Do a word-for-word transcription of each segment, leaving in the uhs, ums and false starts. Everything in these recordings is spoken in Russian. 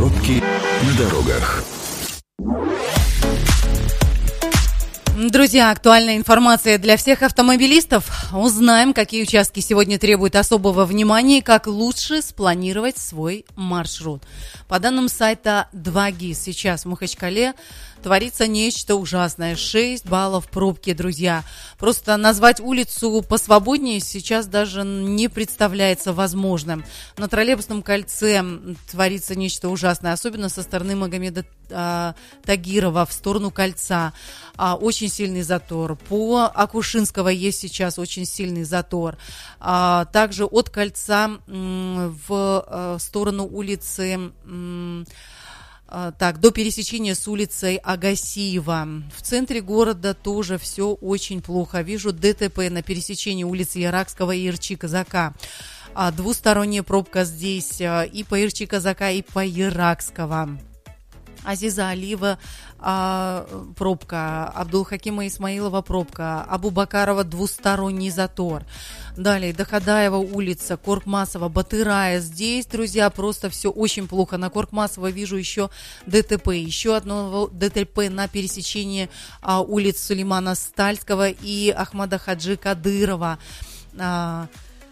Пробки на дорогах. Друзья, актуальная информация для всех автомобилистов. Узнаем, какие участки сегодня требуют особого внимания и как лучше спланировать свой маршрут. По данным сайта два гис, сейчас в Махачкале творится нечто ужасное. шесть баллов пробки, друзья. Просто назвать улицу посвободнее сейчас даже не представляется возможным. На троллейбусном кольце творится нечто ужасное, особенно со стороны Магомеда э, Тагирова в сторону кольца. А, очень сильный затор. По Акушинского есть сейчас очень сильный затор. А, также от кольца м, в э, сторону улицы... М, Так, до пересечения с улицей Агасиева. В центре города тоже все очень плохо. Вижу ДТП на пересечении улицы Яракского и Ирчи-Казака. Двусторонняя пробка здесь и по Ирчи-Казака, и по Яракского. Азиза Алиева а, пробка, Абдулхакима Исмаилова пробка, Абубакарова двусторонний затор. Далее Доходаева улица, Коркмасова, Батырая. Здесь, друзья, просто все очень плохо. На Коркмасова вижу еще ДТП. Еще одно ДТП на пересечении а, улиц Сулеймана Стальского и Ахмада Хаджи Кадырова. А,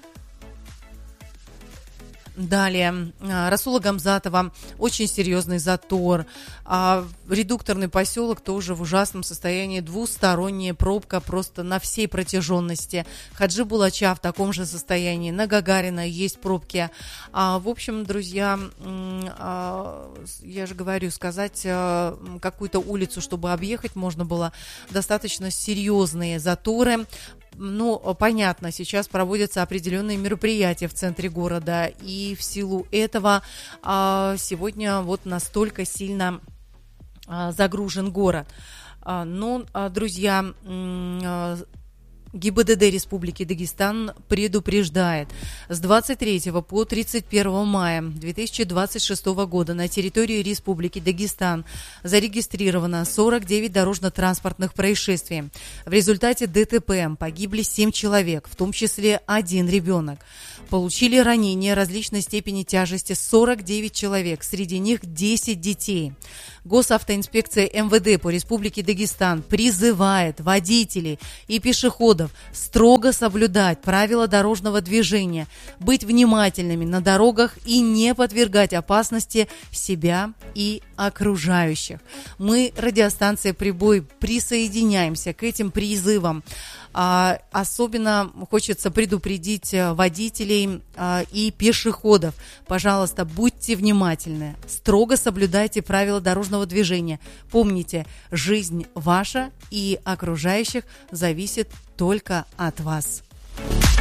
Далее, Расула Гамзатова, очень серьезный затор. А, редукторный поселок тоже в ужасном состоянии, двусторонняя пробка просто на всей протяженности. Хаджи Булача в таком же состоянии, на Гагарина есть пробки. А, в общем, друзья, а, я же говорю, сказать а, какую-то улицу, чтобы объехать можно было, достаточно серьезные заторы. Ну, понятно, сейчас проводятся определенные мероприятия в центре города, и в силу этого а, сегодня вот настолько сильно а, загружен город. А, но, а, друзья, а, ГИБДД Республики Дагестан предупреждает: с двадцать третьего по тридцать первого мая две тысячи двадцать шестого года на территории Республики Дагестан зарегистрировано сорок девять дорожно-транспортных происшествий. В результате ДТП погибли семь человек, в том числе один ребенок. Получили ранения различной степени тяжести сорок девять человек, среди них десять детей. Госавтоинспекция эм вэ дэ по Республике Дагестан призывает водителей и пешеходов строго соблюдать правила дорожного движения, быть внимательными на дорогах и не подвергать опасности себя и окружающих. Мы, радиостанция «Прибой», присоединяемся к этим призывам. А, особенно хочется предупредить водителей а, и пешеходов. Пожалуйста, будьте внимательны, строго соблюдайте правила дорожного движения. Помните, жизнь ваша и окружающих зависит только от вас.